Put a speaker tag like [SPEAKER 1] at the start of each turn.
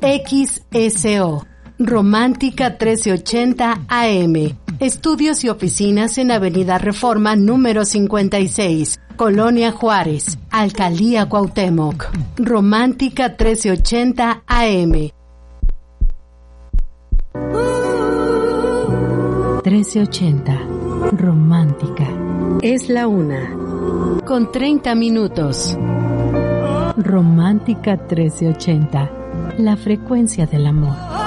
[SPEAKER 1] XSO, Romántica 1380 AM. Estudios y oficinas en Avenida Reforma número 56, Colonia Juárez, Alcaldía Cuauhtémoc. Romántica 1380 AM. 1380, Romántica. Es la 1:30. Romántica 1380, la frecuencia del amor.